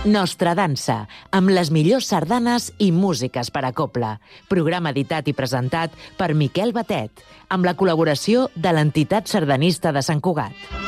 Nostra dansa, amb les millors sardanes i músiques per a cobla. Programa editat i presentat per Miquel Batet, amb la col·laboració de l'entitat sardanista de Sant Cugat.